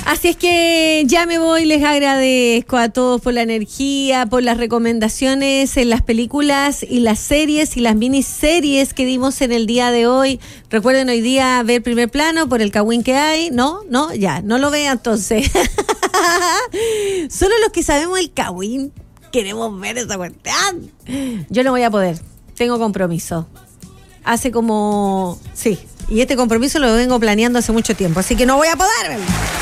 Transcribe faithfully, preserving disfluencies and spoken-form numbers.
Así es que ya me voy, les agradezco a todos por la energía, por las recomendaciones en las películas y las series y las miniseries que dimos en el día de hoy. Recuerden hoy día ver Primer Plano por el cagüín que hay. No, no, ya, no lo vean entonces. Solo los que sabemos el cagüín queremos ver esa cuestión. Yo no voy a poder, tengo compromiso. Hace como... sí, y este compromiso lo vengo planeando hace mucho tiempo, así que no voy a poder verlo.